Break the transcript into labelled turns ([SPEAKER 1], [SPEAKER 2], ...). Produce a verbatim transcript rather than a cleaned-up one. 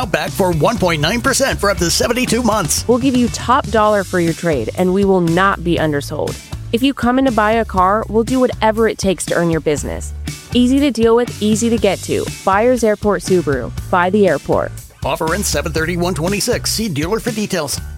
[SPEAKER 1] Outback for one point nine percent for up to seventy-two months.
[SPEAKER 2] We'll give you top dollar for your trade, and we will not be undersold. If you come in to buy a car, we'll do whatever it takes to earn your business. Easy to deal with, easy to get to. Buyers Airport Subaru. Buy the airport.
[SPEAKER 1] Offer ends seven thirty one twenty-six. See dealer for details.